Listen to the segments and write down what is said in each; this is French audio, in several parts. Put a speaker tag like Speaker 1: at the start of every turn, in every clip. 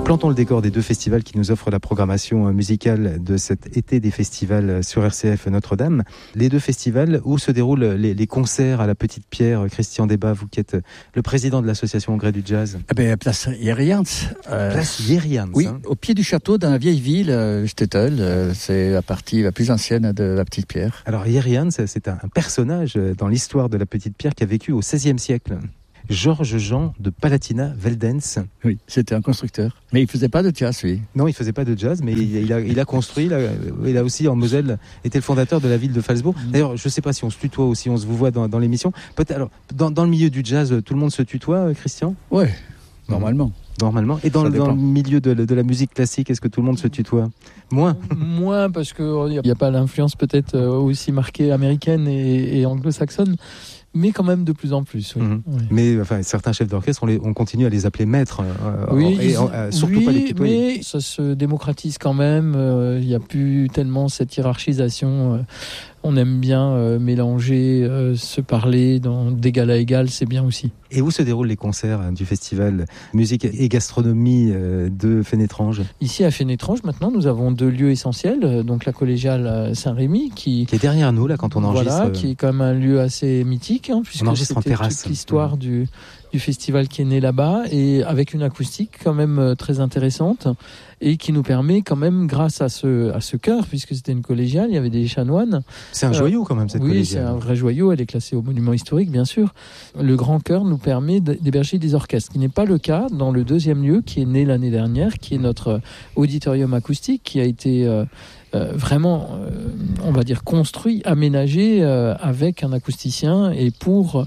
Speaker 1: Plantons le décor des deux festivals qui nous offrent la programmation musicale de cet été des festivals sur RCF Notre-Dame. Les deux festivals où se déroulent les concerts à la Petite Pierre. Christian Debat, vous qui êtes le président de l'association Au Gré du Jazz.
Speaker 2: Place Jerians.
Speaker 1: Place Jerians.
Speaker 2: Oui, au pied du château, dans la vieille ville, Stettel. C'est la partie la plus ancienne de la Petite Pierre.
Speaker 1: Alors Jerians, c'est un personnage dans l'histoire de la Petite Pierre qui a vécu au XVIe siècle. Georges Jean de Palatina-Veldenz.
Speaker 2: Oui, c'était un constructeur. Mais il faisait pas de jazz, lui.
Speaker 1: Non, il faisait pas de jazz, mais il a construit. Il a aussi, en Moselle, été le fondateur de la ville de Phalsbourg. D'ailleurs, je sais pas si on se tutoie ou si on se vous voit dans l'émission. Peut-être, alors, dans le milieu du jazz, tout le monde se tutoie, Christian ?
Speaker 2: Ouais, normalement.
Speaker 1: Normalement. Et dans le milieu de la musique classique, est-ce que tout le monde se tutoie ? Moins,
Speaker 3: parce qu'il n'y a pas l'influence peut-être aussi marquée américaine et anglo-saxonne. Mais quand même de plus en plus, oui.
Speaker 1: Oui. Mais enfin, certains chefs d'orchestre, on continue à les appeler maîtres, surtout pas les tutoyer.
Speaker 3: Mais ça se démocratise quand même. Il n'y a plus tellement cette hiérarchisation. On aime bien mélanger, se parler d'égal à égal, c'est bien aussi.
Speaker 1: Et où se déroulent les concerts du festival musique et gastronomie de Fénétrange ? Ici
Speaker 3: à Fénétrange, maintenant, nous avons 2 lieux essentiels. Donc la collégiale Saint-Rémy qui est derrière nous là quand on enregistre. Voilà, qui est quand même un lieu assez mythique, puisque
Speaker 1: on enregistre en terrasse.
Speaker 3: Toute l'histoire du festival qui est né là-bas et avec une acoustique quand même très intéressante et qui nous permet quand même, grâce à ce chœur, puisque c'était une collégiale, il y avait des chanoines.
Speaker 1: C'est un joyau quand même cette collégiale.
Speaker 3: Oui, c'est un vrai joyau, elle est classée au monument historique bien sûr. Le grand chœur nous permet d'héberger des orchestres, ce qui n'est pas le cas dans le 2e lieu qui est né l'année dernière, qui est notre auditorium acoustique, qui a été vraiment, on va dire, construit, aménagé avec un acousticien et pour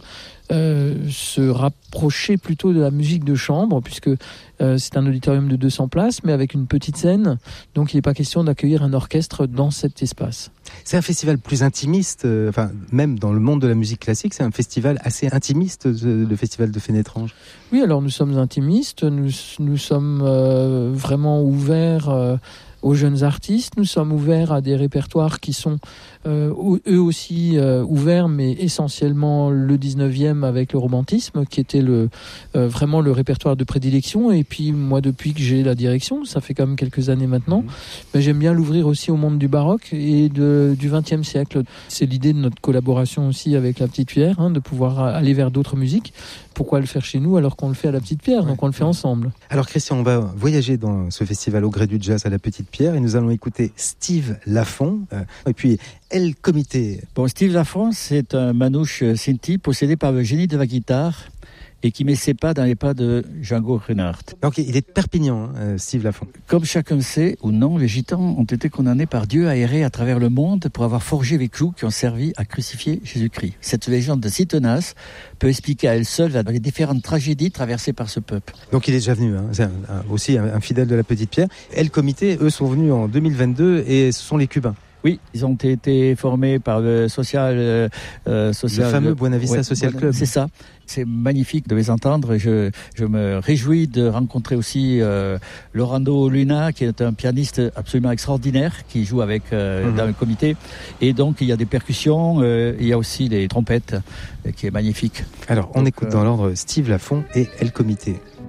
Speaker 3: se rapprocher plutôt de la musique de chambre, puisque c'est un auditorium de 200 places, mais avec une petite scène, donc il n'est pas question d'accueillir un orchestre dans cet espace.
Speaker 1: C'est un festival plus intimiste, même dans le monde de la musique classique, c'est un festival assez intimiste, le festival de Fénétrange.
Speaker 3: Oui, alors nous sommes intimistes, nous sommes vraiment ouverts aux jeunes artistes, nous sommes ouverts à des répertoires qui sont eux aussi ouverts, mais essentiellement le 19e avec le romantisme, qui était vraiment le répertoire de prédilection. Et puis moi, depuis que j'ai la direction, ça fait quand même quelques années maintenant, mais j'aime bien l'ouvrir aussi au monde du baroque et du 20e siècle. C'est l'idée de notre collaboration aussi avec la Petite Pierre, de pouvoir aller vers d'autres musiques. Pourquoi le faire chez nous alors qu'on le fait à la Petite Pierre ? Donc on le fait ensemble.
Speaker 1: Alors Christian, on va voyager dans ce festival Au Gré du Jazz à la Petite Pierre et nous allons écouter Steve Lafont et puis El Comité.
Speaker 2: Bon, Steve Lafont, c'est un manouche Sinti possédé par le génie de la guitare et qui met ses pas dans les pas de Django Reinhardt.
Speaker 1: Donc il est de Perpignan, Steve Lafont.
Speaker 2: Comme chacun sait ou non, les gitans ont été condamnés par Dieu à errer à travers le monde pour avoir forgé les clous qui ont servi à crucifier Jésus-Christ. Cette légende si tenace peut expliquer à elle seule les différentes tragédies traversées par ce peuple.
Speaker 1: Donc il est déjà venu, c'est aussi un fidèle de la Petite Pierre. El Comité, eux, sont venus en 2022 et ce sont les Cubains.
Speaker 2: Oui, ils ont été formés par le le
Speaker 1: fameux Buena Vista Social Club.
Speaker 2: C'est ça. C'est magnifique de les entendre. Je me réjouis de rencontrer aussi Lorando Luna, qui est un pianiste absolument extraordinaire, qui joue avec dans le comité. Et donc, il y a des percussions, il y a aussi des trompettes, qui est magnifique.
Speaker 1: Alors, on écoute dans l'ordre Steve Lafont et El Comité.